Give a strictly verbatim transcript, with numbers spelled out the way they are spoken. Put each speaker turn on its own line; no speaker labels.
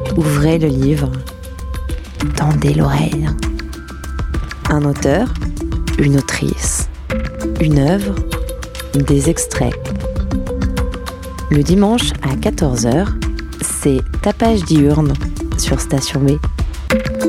Ouvrez le livre, tendez l'oreille. Un auteur, une autrice, une œuvre, des extraits. Le dimanche à quatorze heures, c'est Tapage diurne sur Station B.